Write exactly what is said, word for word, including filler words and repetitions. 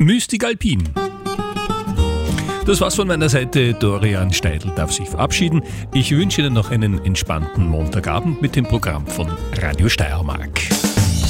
Mystik Alpin. Das war's von meiner Seite. Dorian Steidl darf sich verabschieden. Ich wünsche Ihnen noch einen entspannten Montagabend mit dem Programm von Radio Steiermark.